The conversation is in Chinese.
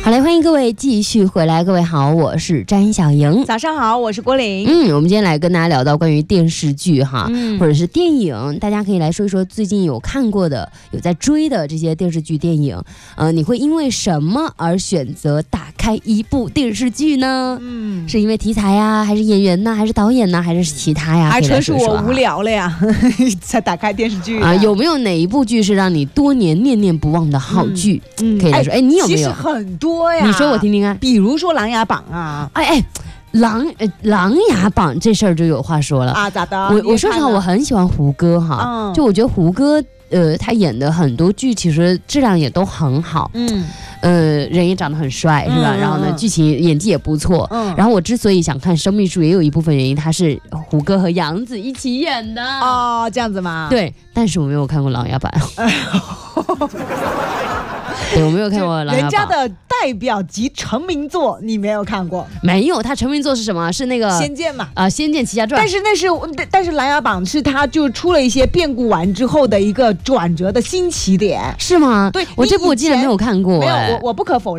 好嘞，欢迎各位继续回来。各位好，我是詹小莹。 早上好，我是郭玲。 我们今天来跟大家聊到关于电视剧哈，或者是电影，大家可以来说一说最近有看过的、有在追的这些电视剧、电影。你会因为什么而选择打开一部电视剧呢？是因为题材呀，还是演员呢，还是导演呢，还是其他呀？ 还纯属我无聊了呀，才打开电视剧啊？有没有哪一部剧是让你多年念念不忘的好剧？可以来说，你有没有？ 其实很多呀， 你说我听听啊。 比如说《琅琊榜》啊， 琅琊榜这事儿就有话说了啊，咋的？ 我说实话，我很喜欢胡歌哈，就我觉得胡歌他演的很多剧其实质量也都很好，人也长得很帅是吧？然后呢，剧情演技也不错。然后我之所以想看《生命树》，也有一部分原因，他是胡歌和杨紫一起演的哦，这样子吗？ 对，但是我没有看过《琅琊榜》。对，我没有看过《琅琊榜》。 人家的代表级成名作你没有看过？ 没有，他成名作是什么？是那个《 仙剑》嘛？ 《仙剑奇侠传》。 但是《琅琊榜》是他就出了一些变故完之后的一个转折的新起点， 是吗？ 对， 我这部我竟然没有看过。 没有，我不可否认。